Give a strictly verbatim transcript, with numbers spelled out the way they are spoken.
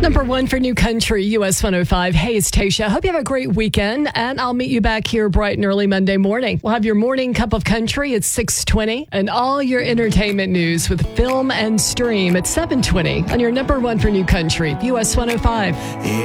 Number one for New Country, U S one oh five. Hey, it's Tasha. Hope you have a great weekend, and I'll meet you back here bright and early Monday morning. We'll have your morning cup of country at six twenty, and all your entertainment news with Film and Stream at seven twenty on your number one for New Country, U S one oh five.